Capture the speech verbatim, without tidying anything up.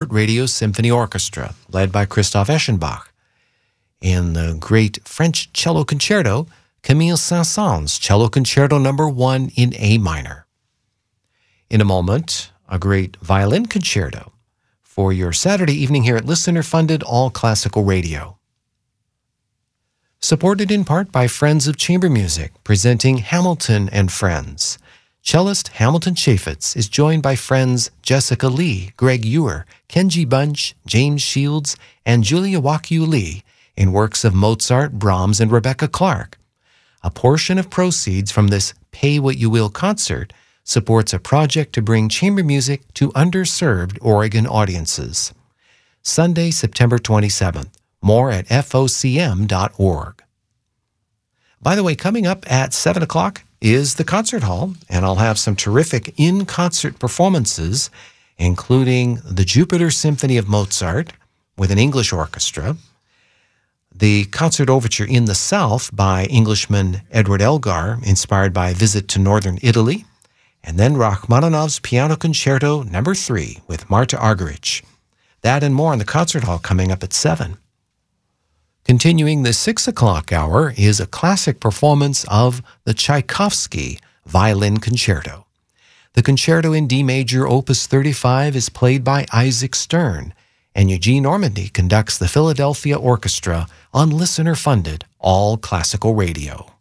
Corporate Radio Symphony Orchestra, led by Christoph Eschenbach. In the great French cello concerto, Camille Saint-Saëns Cello Concerto Number One in A minor. In a moment, a great violin concerto for your Saturday evening here at listener-funded All Classical Radio. Supported in part by Friends of Chamber Music, presenting Hamilton and Friends. Cellist Hamilton Chaffetz is joined by friends Jessica Lee, Greg Ewer, Kenji Bunch, James Shields, and Julia Wakyu Lee in works of Mozart, Brahms, and Rebecca Clark. A portion of proceeds from this Pay What You Will concert supports a project to bring chamber music to underserved Oregon audiences. Sunday, September twenty-seventh. More at F O C M dot org. By the way, coming up at seven o'clock is the concert hall, and I'll have some terrific in-concert performances, including the Jupiter Symphony of Mozart with an English orchestra, the Concert Overture in the South by Englishman Edward Elgar, inspired by a visit to northern Italy, and then Rachmaninoff's Piano Concerto Number Three with Marta Argerich. That and more in the concert hall coming up at seven. Continuing the six o'clock hour is a classic performance of the Tchaikovsky Violin Concerto. The concerto in D major, opus thirty-five, is played by Isaac Stern, and Eugene Ormandy conducts the Philadelphia Orchestra on listener-funded All Classical Radio.